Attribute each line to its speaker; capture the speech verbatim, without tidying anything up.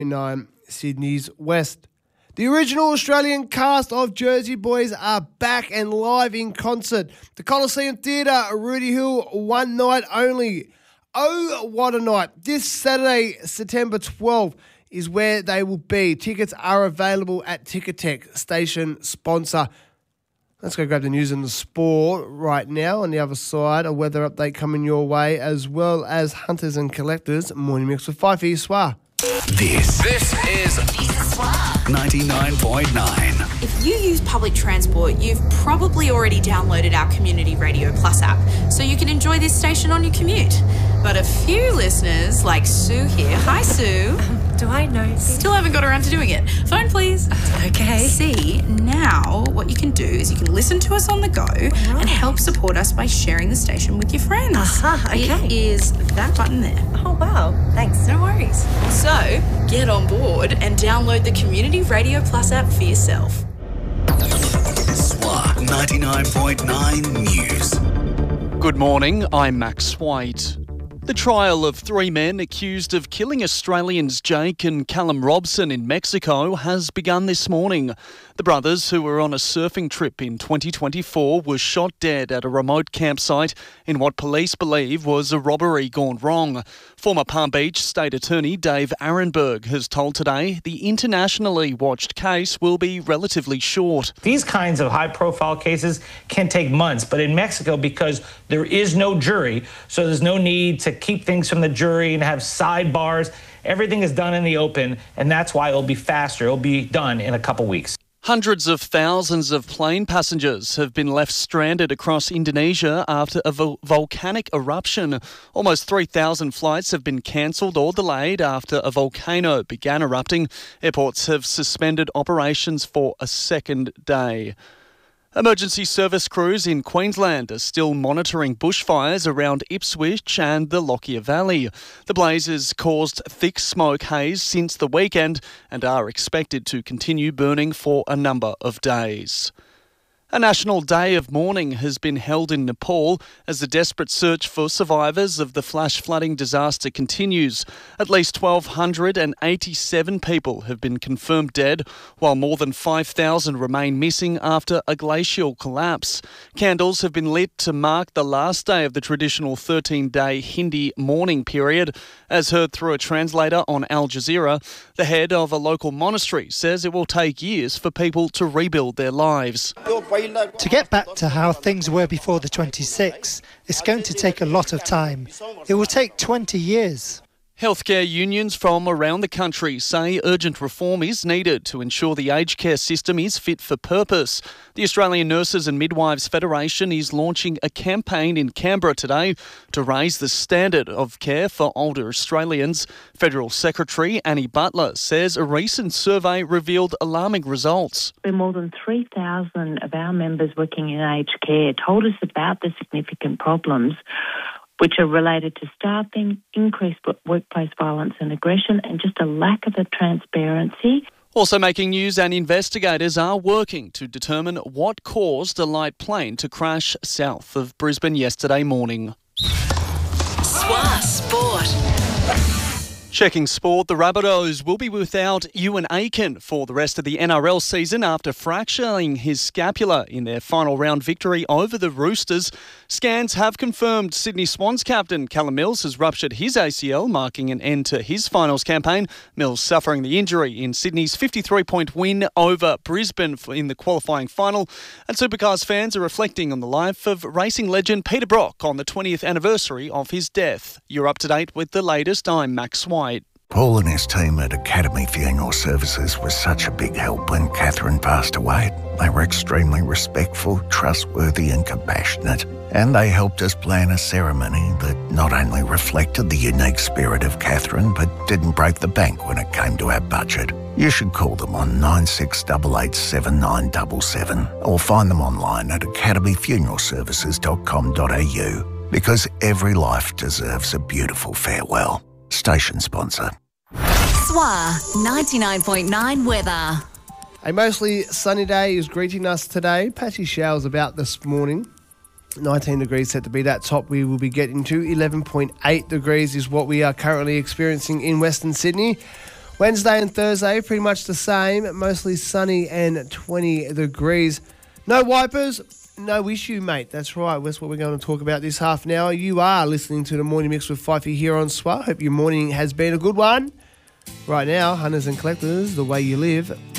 Speaker 1: nine, Sydney's West. The original Australian cast of Jersey Boys are back and live in concert. The Coliseum Theatre, Rudy Hill, one night only. Oh, what a night. This Saturday, September twelfth, is where they will be. Tickets are available at Ticketek, station sponsor. Let's go grab the news and the sport right now. On the other side, a weather update coming your way, as well as Hunters and Collectors Morning Mix with Fifey Swar.
Speaker 2: This, this is ninety-nine point nine.
Speaker 3: If you use public transport, you've probably already downloaded our Community Radio Plus app, so you can enjoy this station on your commute. But a few listeners, like Sue here, hi Sue.
Speaker 4: Um, do I know?
Speaker 3: Still haven't got around to doing it. Phone please.
Speaker 4: Okay.
Speaker 3: See, now what you can do is you can listen to us on the go right. and help support us by sharing the station with your friends.
Speaker 4: Uh-huh, okay.
Speaker 3: It is that button there.
Speaker 4: Oh, wow. Thanks.
Speaker 3: No worries. So, get on board and download the Community Radio Plus app for yourself.
Speaker 2: S W A ninety-nine point nine News.
Speaker 5: Good morning, I'm Max White. The trial of three men accused of killing Australians Jake and Callum Robson in Mexico has begun this morning. The brothers, who were on a surfing trip in twenty twenty-four, were shot dead at a remote campsite in what police believe was a robbery gone wrong. Former Palm Beach State Attorney Dave Arenberg has told Today the internationally watched case will be relatively short.
Speaker 6: These kinds of high-profile cases can take months, but in Mexico, because there is no jury, so there's no need to keep things from the jury and have sidebars. Everything is done in the open, and that's why it'll be faster. It'll be done in a couple weeks.
Speaker 5: Hundreds of thousands of plane passengers have been left stranded across Indonesia after a vo- volcanic eruption. Almost three thousand flights have been cancelled or delayed after a volcano began erupting. Airports have suspended operations for a second day. Emergency service crews in Queensland are still monitoring bushfires around Ipswich and the Lockyer Valley. The blazes caused thick smoke haze since the weekend and are expected to continue burning for a number of days. A national day of mourning has been held in Nepal as the desperate search for survivors of the flash flooding disaster continues. At least one thousand two hundred eighty-seven people have been confirmed dead, while more than five thousand remain missing after a glacial collapse. Candles have been lit to mark the last day of the traditional thirteen-day Hindi mourning period. As heard through a translator on Al Jazeera, the head of a local monastery says it will take years for people to rebuild their lives.
Speaker 7: To get back to how things were before the twenty-sixth, it's going to take a lot of time. It will take twenty years.
Speaker 5: Healthcare unions from around the country say urgent reform is needed to ensure the aged care system is fit for purpose. The Australian Nurses and Midwives Federation is launching a campaign in Canberra today to raise the standard of care for older Australians. Federal Secretary Annie Butler says a recent survey revealed alarming results.
Speaker 8: More than three thousand of our members working in aged care told us about the significant problems which are related to staffing, increased workplace violence and aggression, and just a lack of a transparency.
Speaker 5: Also making news, and investigators are working to determine what caused a light plane to crash south of Brisbane yesterday morning.
Speaker 2: S W A Sport.
Speaker 5: Checking sport, the Rabbitohs will be without Ewan Aiken for the rest of the N R L season after fracturing his scapula in their final round victory over the Roosters. Scans have confirmed Sydney Swans captain Callum Mills has ruptured his A C L, marking an end to his finals campaign. Mills suffering the injury in Sydney's fifty-three point win over Brisbane in the qualifying final. And Supercars fans are reflecting on the life of racing legend Peter Brock on the twentieth anniversary of his death. You're up to date with the latest. I'm Max White.
Speaker 9: Paul and his team at Academy Funeral Services was such a big help when Catherine passed away. They were extremely respectful, trustworthy and compassionate, and they helped us plan a ceremony that not only reflected the unique spirit of Catherine, but didn't break the bank when it came to our budget. You should call them on nine six eight eight seven nine seven seven or find them online at academy funeral services dot com dot a u, because every life deserves a beautiful farewell. Station sponsor.
Speaker 2: S W A ninety-nine point nine weather.
Speaker 1: A mostly sunny day is greeting us today. Patchy showers about this morning. nineteen degrees set to be that top we will be getting to. eleven point eight degrees is what we are currently experiencing in Western Sydney. Wednesday and Thursday, pretty much the same, mostly sunny and twenty degrees. No wipers, no issue, mate. That's right. That's what we're going to talk about this half an hour. You are listening to the Morning Mix with Fifey here on S W A. Hope your morning has been a good one. Right now, Hunters and Collectors, The Way You Live.